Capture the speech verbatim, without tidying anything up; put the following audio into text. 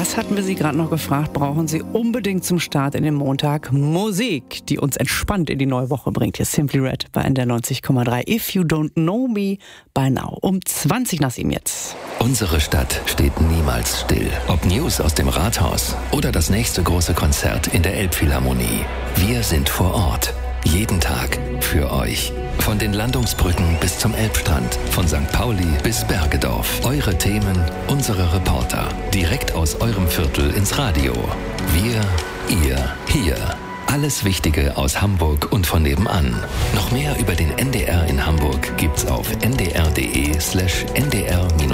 Was hatten wir Sie gerade noch gefragt? Brauchen Sie unbedingt zum Start in den Montag Musik, die uns entspannt in die neue Woche bringt? Hier Simply Red bei N D R neunzig Komma drei. If you don't know me by now. Um zwanzig nach sieben jetzt. Unsere Stadt steht niemals still. Ob News aus dem Rathaus oder das nächste große Konzert in der Elbphilharmonie. Wir sind vor Ort. Jeden Tag für euch. Von den Landungsbrücken bis zum Elbstrand, von Sankt Pauli bis Bergedorf. Eure Themen, unsere Reporter. Direkt aus eurem Viertel ins Radio. Wir, ihr, hier. Alles Wichtige aus Hamburg und von nebenan. Noch mehr über den N D R in Hamburg gibt's auf n d r punkt d e slash n d r